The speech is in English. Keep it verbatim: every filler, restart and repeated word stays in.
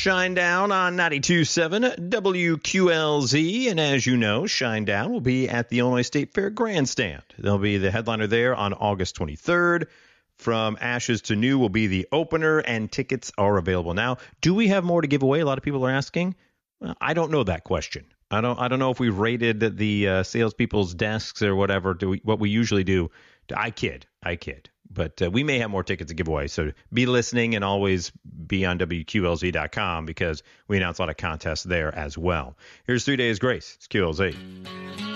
Shinedown on ninety-two point seven W Q L Z. And as you know, Shinedown will be at the Illinois State Fair Grandstand. They'll be the headliner there on August twenty-third. From Ashes to New will be the opener, and tickets are available now. Do we have more to give away? A lot of people are asking. Well, I don't know that question. I don't I don't know if we've raided the uh, salespeople's desks or whatever. Do we, what we usually do. I kid. I kid. But uh, we may have more tickets to give away. So be listening and always be on W Q L Z dot com because we announce a lot of contests there as well. Here's Three Days Grace. It's Q L Z.